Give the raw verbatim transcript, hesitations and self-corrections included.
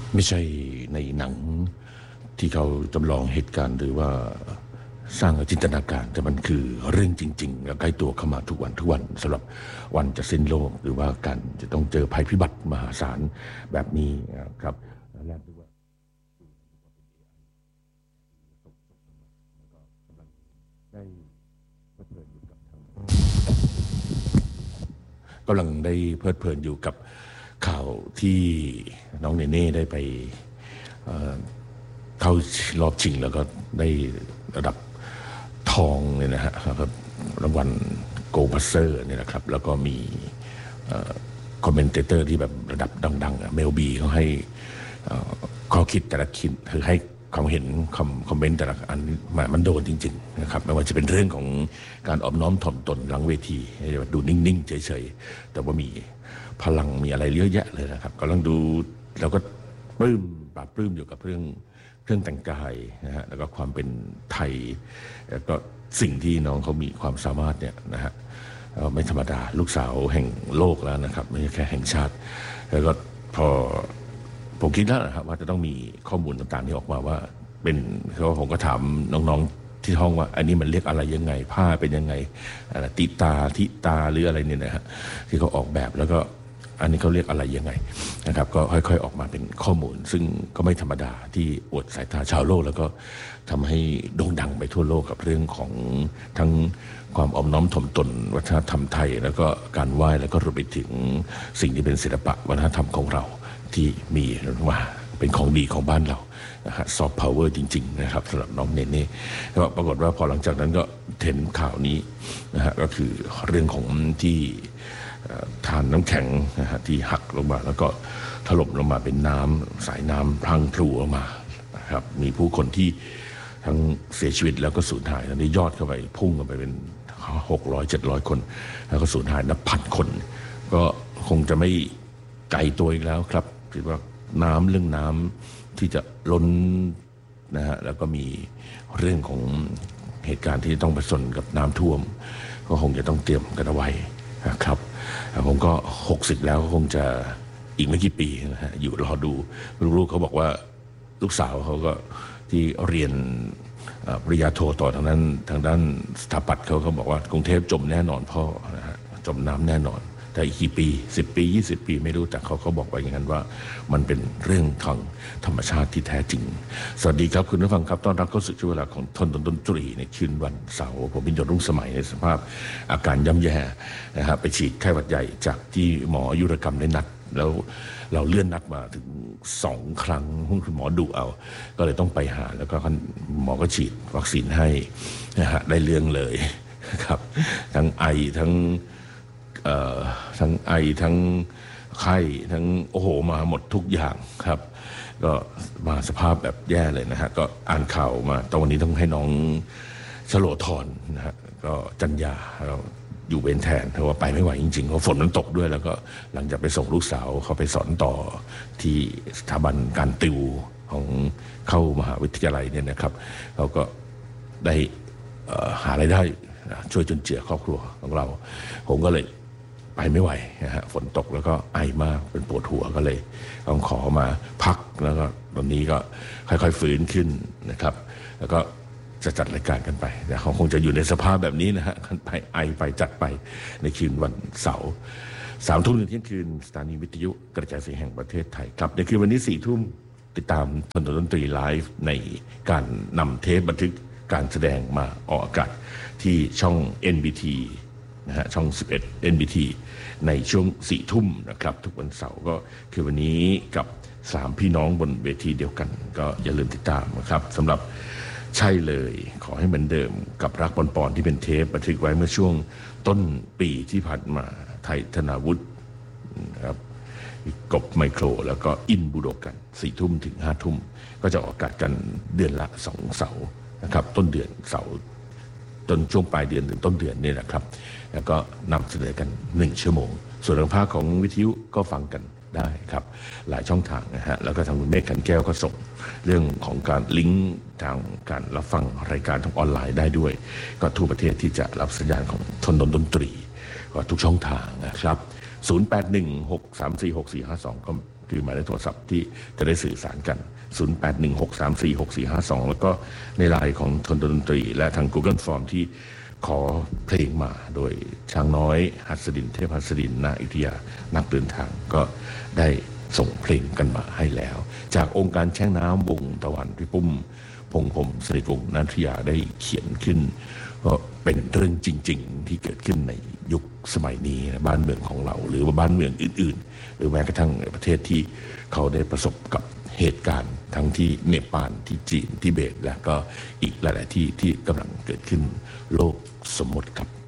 ไม่ใช่ในหนังที่เขาจำลองเหตุการณ์หรือว่าสร้างจินตนาการแต่มันคือเรื่องจริงๆและใกล้ตัวเข้ามาทุกวันทุกวันสำหรับวันจะสิ้นโลกหรือว่าการจะต้องเจอภัยพิบัติมหาศาลแบบนี้ครับและดูว่ากำลังได้เพลิดเพลินอยู่กับข่าวที่น้องเนเน่ได้ไปเข้ารอบชิงแล้วก็ได้ระดับทองเนี่ยนะฮะครับรางวัลโกลบัสเซอร์เนี่ยนะครับแล้วก็มีคอมเมนเตเตอร์ที่แบบระดับดังๆเมลบีเขาให้ข้อคิดแต่ละคิดคือให้ความเห็นคอมเมนต์แต่ละอันมันโดนจริงๆนะครับไม่ว่าจะเป็นเรื่องของการอ่อนน้อมถ่อมตนหลังเวทีดูนิ่งๆเฉยๆแต่ว่ามีพลังมีอะไรเยอะแยะเลยนะครับกำลังดูแล้วก็ปลื้มปราบปลื้มอยู่กับเรื่องเครื่องแต่งกายนะฮะแล้วก็ความเป็นไทยแล้วก็สิ่งที่น้องเขามีความสามารถเนี่ยนะฮะไม่ธรรมดาลูกสาวแห่งโลกแล้วนะครับไม่ใช่แค่แห่งชาติแล้วก็พอผมคิดแล้วนะครับว่าจะต้องมีข้อมูลต่างๆที่ออกมาว่าเป็นเขาผมก็ถามน้องๆที่ห้องว่าอันนี้มันเรียกอะไรยังไงผ้าเป็นยังไงติตาทิตาหรืออะไรเนี่ยนะฮะที่เขาออกแบบแล้วก็อันนี้เขาเรียกอะไรยังไงนะครับก็ค่อยๆออกมาเป็นข้อมูลซึ่งก็ไม่ธรรมดาที่อวดสายตาชาวโลกแล้วก็ทำให้โด่งดังไปทั่วโลกกับเรื่องของทั้งความอ่อนน้อมถ่อมตนวัฒนธรรมไทยแล้วก็การไหว้แล้วก็รวมไปถึงสิ่งที่เป็นศิลปะวัฒนธรรมของเราที่มีว่าเป็นของดีของบ้านเรานะฮะซอฟต์พาวเวอร์จริงๆนะครับสำหรับน้องเนเน่แล้วปรากฏว่าพอหลังจากนั้นก็เห็นข่าวนี้นะฮะก็คือเรื่องของที่ทานน้ำแข็งนะฮะที่หักลงมาแล้วก็ถล่มลงมาเป็นน้ำสายน้ำพลังพลูออกมานะครับมีผู้คนที่ทั้งเสียชีวิตแล้วก็สูญหายตอนนี้ยอดเข้าไปพุ่งกันไปเป็นหกร้อยเจ็ดร้อยคนแล้วก็สูญหายนับพันคนก็คงจะไม่ไกลตัวอีกแล้วครับคิดว่าน้ำเรื่องน้ำที่จะล้นนะฮะแล้วก็มีเรื่องของเหตุการณ์ที่ต้องประสบกับน้ำท่วมก็คงจะต้องเตรียมกันเอาไว้นะครับผมก็หกสิบแล้วคงจะอีกไม่กี่ปีนะฮะอยู่รอดูลูกๆเขาบอกว่าลูกสาวเขาก็ที่เรียนปริญญาโทต่อทางนั้นทางด้านสถาปัตย์เขาเขาบอกว่ากรุงเทพจมแน่นอนพ่อนะฮะจมน้ำแน่นอนแต่อีกกี่ปีสิบปียี่สิบปีไม่รู้แต่เขาเขาบอกไว้อย่างนั้นว่ามันเป็นเรื่องของธรรมชาติที่แท้จริงสวัสดีครับคุณผู้ฟังครับต้อนรับเข้าสู่ช่วงเวลาของทนดนตรีในคืนวันเสาร์ผมเป็นยศรุ่งสมัยในสภาพอาการย่ำแย่นะครับไปฉีดไข้หวัดใหญ่จากที่หมออายุรกรรมได้นัดแล้วเราเลื่อนนัดมาถึงสองครั้งคุณหมอดุเอาก็เลยต้องไปหาแล้วก็หมอก็ฉีดวัคซีนให้นะฮะได้เรื่องเลยครับทั้งไอทั้งทั้งไอทั้งไข้ทั้งโอ้โหมาหมดทุกอย่างครับก็มาสภาพแบบแย่เลยนะฮะก็อ่านข่าวมาตอนวันนี้ต้องให้น้องชโลธรนะฮะก็จัญญาเราอยู่เวรแทนเพราะว่าไปไม่ไหวจริงๆเพราะฝนมันตกด้วยแล้วก็หลังจากไปส่งลูกสาวเขาไปสอนต่อที่สถาบันการติวของเข้ามหาวิทยาลัยเนี่ยนะครับเขาก็ได้หารายได้ช่วยจุนเจือครอบครัวของเราผมก็เลยไปไม่ไหวนะฮะฝนตกแล้วก็ไอมากเป็นปวดหัวก็เลยต้องขอมาพักแล้วก็ตอนนี้ก็ค่อยๆฟื้นขึ้นนะครับแล้วก็จะจัดรายการกันไปแต่เขาคงจะอยู่ในสภาพแบบนี้นะฮะไปไอไปจัดไปในคืนวันเสาร์สามทุ่มถึงเที่ยงคืนสถานีวิทยุกระจายเสียงแห่งประเทศไทยครับในคืนวันนี้สี่ทุ่มติดตามทนดนตรีไลฟ์ในการนำเทปบันทึกการแสดงมาออกอากาศที่ช่อง เอ็น บี ที นะฮะช่องสิบเอ็ด เอ็น บี ที ในช่วงสี่ทุ่มนะครับทุกวันเสาร์ก็คือวันนี้กับสามพี่น้องบนเวทีเดียวกันก็อย่าลืมติดตามนะครับสำหรับใช่เลยขอให้เหมือนเดิมกับรักปอนปอนที่เป็นเทปบันทึกไว้เมื่อช่วงต้นปีที่ผ่านมาไทยธนาวุฒินะครับกบไมโครแล้วก็อินบูโดกันสี่ทุ่มถึงห้าทุ่มก็จะออกอากาศกันเดือนละสองเสาร์นะครับต้นเดือนเสาร์จนช่วงปลายเดือนถึงต้นเดือนนี่แหละครับแล้วก็นำเสนอกันหนึ่งชั่วโมงส่วนทางภาคของวิทยุก็ฟังกันได้ครับหลายช่องทางนะฮะแล้วก็ทางคุณเมฆขันแก้วก็ส่งเรื่องของการลิงก์ทางการรับฟังรายการทางออนไลน์ได้ด้วยก็ทั่วประเทศที่จะรับสัญญาณของทนดนตรีก็ทุกช่องทางนะครับศูนย์ แปด หนึ่ง หก สาม สี่ หก สี่ ห้า สองก็คือหมายเลขโทรศัพท์ที่จะได้สื่อสารกันศูนย์ แปด หนึ่ง หก สาม สี่ หก สี่ ห้า สองแล้วก็ในไลน์ของทนดนตรีและทาง Google Form ที่ขอเพลงมาโดยช้างน้อยหัสดินเทพหัสดินนาอิทยานักเดินทางก็ได้ส่งเพลงกันมาให้แล้วจากองค์การแช่งน้ำวงตะวันพี่ปุ้มพงษ์ผมสนิทวงศ์นันทยาได้เขียนขึ้นก็เป็นเรื่องจริงๆที่เกิดขึ้นในยุคสมัยนี้นะบ้านเมืองของเราหรือว่าบ้านเมืองอื่นๆหรือแม้กระทั่งประเทศที่เขาได้ประสบกับเหตุการณ์ทั้งที่เนปาลที่จีนทิเบตและก็อีกหลายๆที่ที่กำลังเกิดขึ้นโลกสมมติครับ